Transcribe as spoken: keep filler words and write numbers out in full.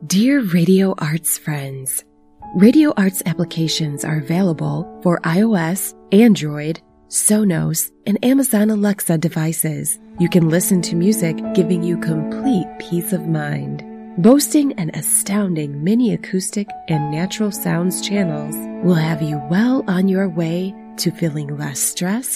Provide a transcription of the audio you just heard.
Dear Radio Arts friends, Radio Arts applications are available for iOS, Android, Sonos, and Amazon Alexa devices. You can listen to music giving you complete peace of mind. Boasting an astounding mini acoustic and natural sounds channels will have you well on your way to feeling less stressed